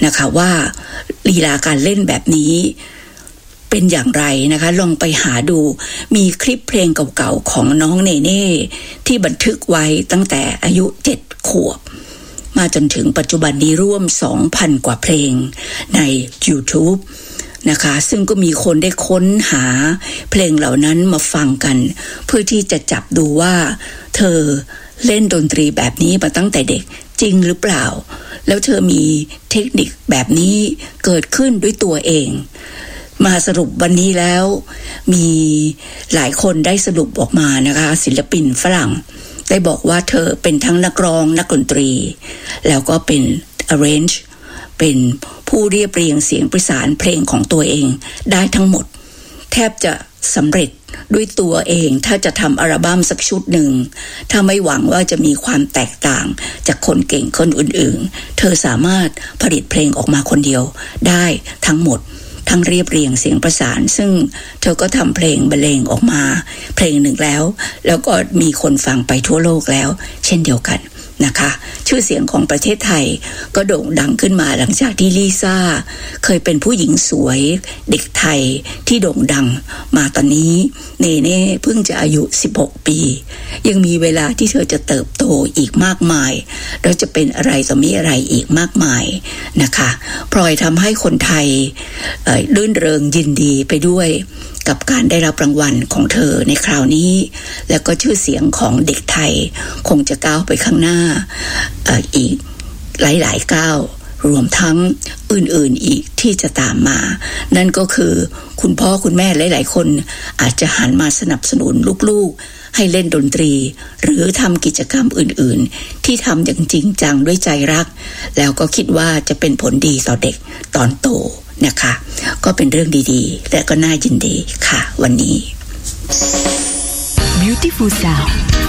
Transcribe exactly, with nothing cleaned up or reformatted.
นะคะว่าลีลาการเล่นแบบนี้เป็นอย่างไรนะคะลองไปหาดูมีคลิปเพลงเก่าๆของน้องเนเน่ที่บันทึกไว้ตั้งแต่อายุเจ็ดขวบมาจนถึงปัจจุบันนี้ร่วม สองพัน กว่าเพลงใน YouTube นะคะซึ่งก็มีคนได้ค้นหาเพลงเหล่านั้นมาฟังกันเพื่อที่จะจับดูว่าเธอเล่นดนตรีแบบนี้มาตั้งแต่เด็กจริงหรือเปล่าแล้วเธอมีเทคนิคแบบนี้เกิดขึ้นด้วยตัวเองมาสรุปวันนี้แล้วมีหลายคนได้สรุปออกมานะคะศิลปินฝรั่งได้บอกว่าเธอเป็นทั้งนักร้องนักดนตรีแล้วก็เป็น arrange เป็นผู้เรียบเรียงเสียงประสานเพลงของตัวเองได้ทั้งหมดแทบจะสำเร็จด้วยตัวเองถ้าจะทำอัลบั้มสักชุดหนึ่งถ้าไม่หวังว่าจะมีความแตกต่างจากคนเก่งคนอื่นๆเธอสามารถผลิตเพลงออกมาคนเดียวได้ทั้งหมดทั้งเรียบเรียงเสียงประสานซึ่งเธอก็ทำเพลงบรรเลงออกมาเพลงหนึ่งแล้วแล้วก็มีคนฟังไปทั่วโลกแล้วเช่นเดียวกันนะคะชื่อเสียงของประเทศไทยก็โด่งดังขึ้นมาหลังจากที่ลิซ่าเคยเป็นผู้หญิงสวยเด็กไทยที่โด่งดังมาตอนนี้เนเน่เพิ่งจะอายุสิบหกปียังมีเวลาที่เธอจะเติบโตอีกมากมายแล้วจะเป็นอะไรต่อมีอะไรอีกมากมายนะคะพลอยทำให้คนไทยเอ่อรื่นเริงยินดีไปด้วยกับการได้รับรางวัลของเธอในคราวนี้แล้วก็ชื่อเสียงของเด็กไทยคงจะก้าวไปข้างหน้า อ, อีกหลายๆก้าวรวมทั้งอื่นๆอีกที่จะตามมานั่นก็คือคุณพ่อคุณแม่หลายๆคนอาจจะหันมาสนับสนุนลูกๆให้เล่นดนตรีหรือทำกิจกรรมอื่นๆที่ทำอย่างจริงจังด้วยใจรักแล้วก็คิดว่าจะเป็นผลดีต่อเด็กตอนโตนะคะก็เป็นเรื่องดีๆและก็น่ายินดีค่ะวันนี้ Beautiful Sound